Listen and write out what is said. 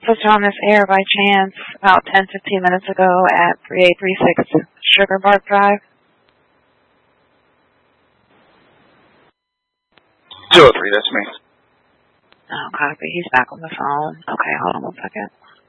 was on this air by chance about 10-15 minutes ago at 3836 Sugar Bark Drive? 203, that's me. Oh, copy. He's back on the phone. Okay, hold on one second.